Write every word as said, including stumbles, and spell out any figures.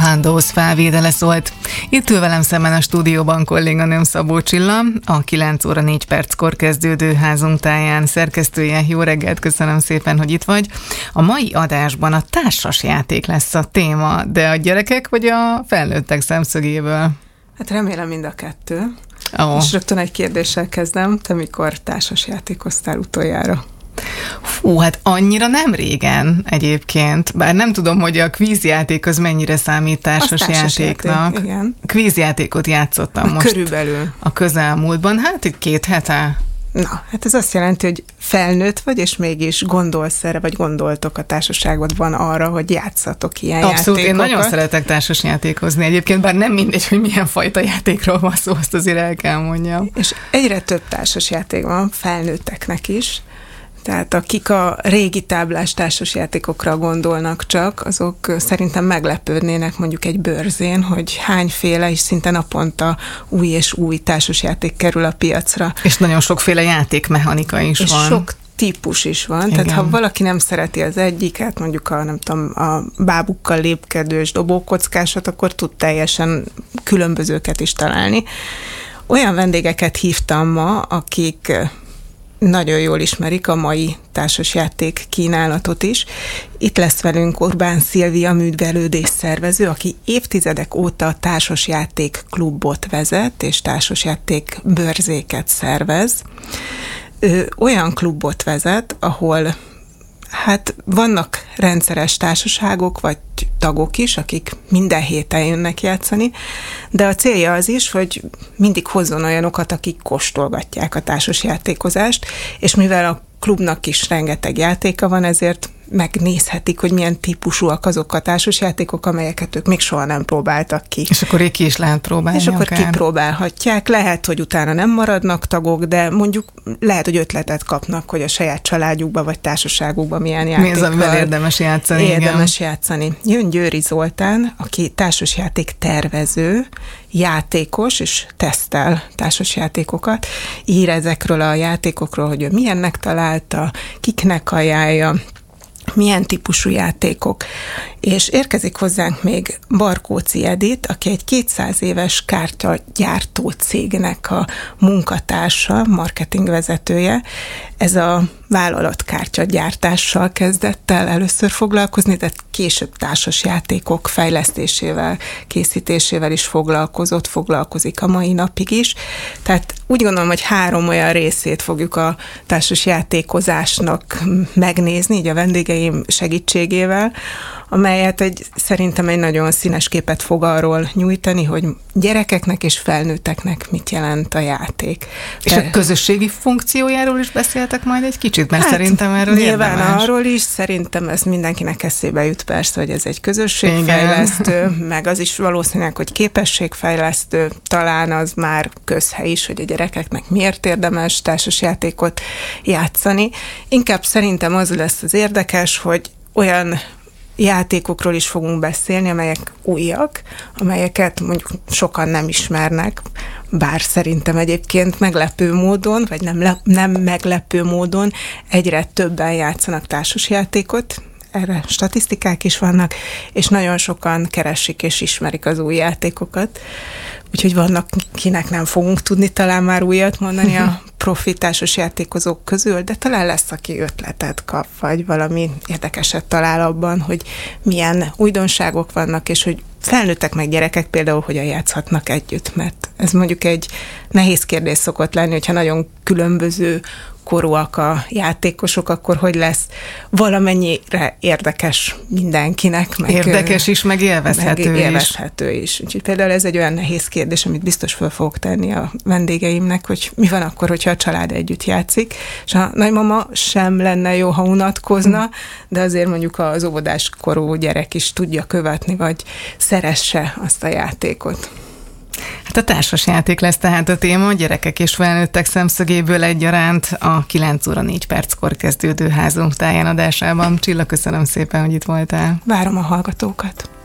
Handóz felvédele szólt. Itt ül velem szemben a stúdióban kolléganőm Szabó Csilla, a kilenc óra négy perckor kezdődő házunk táján szerkesztője. Jó reggelt, köszönöm szépen, hogy itt vagy. A mai adásban a társasjáték lesz a téma, de a gyerekek vagy a felnőttek szemszögéből? Hát remélem mind a kettő. Oh. És rögtön egy kérdéssel kezdem. Te mikor társasjátékoztál utoljára? Fú, hát annyira nem régen egyébként. Bár nem tudom, hogy a kvízjáték az mennyire számít társasjátéknak. Igen. Kvízjátékot játszottam Na, most körülbelül. a közelmúltban. Hát itt két hete. Na, hát ez azt jelenti, hogy felnőtt vagy, és mégis gondolsz erre, vagy gondoltok a társaságodban arra, hogy játszatok ilyen Abszolút, játékokat. én nagyon szeretek társasjátékozni egyébként, bár nem mindegy, hogy milyen fajta játékról van szó, azt azért el kell mondjam. És egyre több társasjáték van, felnőtteknek is. Tehát akik a régi táblás társasjátékokra gondolnak csak, azok szerintem meglepődnének mondjuk egy bőrzén, hogy hányféle és szinte naponta új és új társasjáték kerül a piacra. És nagyon sokféle játékmechanika is és van. Sok típus is van, igen. Tehát ha valaki nem szereti az egyiket, mondjuk a, nem tudom, a bábukkal lépkedős dobókockásat, akkor tud teljesen különbözőket is találni. Olyan vendégeket hívtam ma, akik nagyon jól ismerik a mai társasjáték kínálatot is. Itt lesz velünk Orbán Szilvia művelődés szervező, aki évtizedek óta társasjáték klubot vezet, és társasjáték bőrzéket szervez. Ő olyan klubot vezet, ahol hát vannak rendszeres társaságok, vagy tagok is, akik minden héten jönnek játszani, de a célja az is, hogy mindig hozzon olyanokat, akik kóstolgatják a társasjátékozást, és mivel a klubnak is rengeteg játéka van, ezért megnézhetik, hogy milyen típusúak azok a társasjátékok, amelyeket ők még soha nem próbáltak ki. És akkor így ki is lehet próbálni. És akkor akár. kipróbálhatják. Lehet, hogy utána nem maradnak tagok, de mondjuk lehet, hogy ötletet kapnak, hogy a saját családjukba vagy társaságukba milyen játékkal. Mi az, amivel érdemes játszani? Érdemes igen. játszani. Jön Győri Zoltán, aki társasjáték tervező, játékos, és tesztel társasjátékokat. Ír ezekről a játékokról, hogy ő milyennek találta, kiknek ajánlja, milyen típusú játékok. És érkezik hozzánk még Barkóczy Edit, aki egy kétszáz éves kártyagyártó cégnek a munkatársa, marketingvezetője. Ez a vállalat kártyagyártással kezdett el először foglalkozni, de később társasjátékok fejlesztésével, készítésével is foglalkozott, foglalkozik a mai napig is. Tehát úgy gondolom, hogy három olyan részét fogjuk a társasjátékozásnak megnézni, így a vendégeim segítségével, amelyet egy, szerintem egy nagyon színes képet fog arról nyújtani, hogy gyerekeknek és felnőtteknek mit jelent a játék. És De, a közösségi funkciójáról is beszéltek majd egy kicsit, mert hát, szerintem erről nyilván érdemes. Arról is, szerintem ez mindenkinek eszébe jut persze, hogy ez egy közösségfejlesztő, igen. Meg az is valószínűleg, hogy képességfejlesztő, talán az már közhely is, hogy a gyerekeknek miért érdemes társasjátékot játszani. Inkább szerintem az lesz az érdekes, hogy olyan játékokról is fogunk beszélni, amelyek újak, amelyeket mondjuk sokan nem ismernek, bár szerintem egyébként meglepő módon, vagy nem, le, nem meglepő módon egyre többen játszanak társasjátékot, erre statisztikák is vannak, és nagyon sokan keresik és ismerik az új játékokat. Úgyhogy vannak, kinek nem fogunk tudni talán már újat mondani a profi társasjátékozók közül, de talán lesz, aki ötletet kap, vagy valami érdekeset talál abban, hogy milyen újdonságok vannak, és hogy felnőttek meg gyerekek például hogyan játszhatnak együtt, mert ez mondjuk egy nehéz kérdés szokott lenni, hogyha nagyon különböző korúak a játékosok, akkor hogy lesz valamennyire érdekes mindenkinek. Meg, érdekes is, meg élvezhető, meg is. élvezhető is. Úgyhogy például ez egy olyan nehéz kérdés, amit biztos fel fogok tenni a vendégeimnek, hogy mi van akkor, hogyha a család együtt játszik, és a nagymama sem lenne jó, ha unatkozna, de azért mondjuk az óvodás korú gyerek is tudja követni, vagy szeresse azt a játékot. Hát a társasjáték lesz tehát a téma, gyerekek és felnőttek szemszögéből egyaránt a kilenc óra négy perckor kezdődő házunk táján adásában. Csilla, köszönöm szépen, hogy itt voltál. Várom a hallgatókat.